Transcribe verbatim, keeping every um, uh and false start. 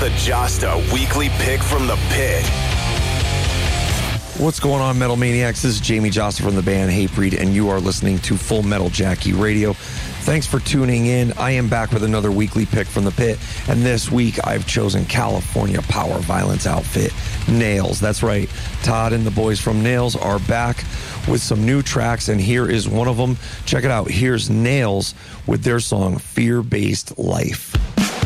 the Josta Weekly Pick from the Pit. What's going on, Metal Maniacs? This is Jamie Josta from the band Hatebreed, and you are listening to Full Metal Jackie Radio. Thanks for tuning in. I am back with another weekly pick from the pit, and this week I've chosen California power violence outfit, Nails. That's right. Todd and the boys from Nails are back with some new tracks, and here is one of them. Check it out. Here's Nails with their song Fear-Based Life.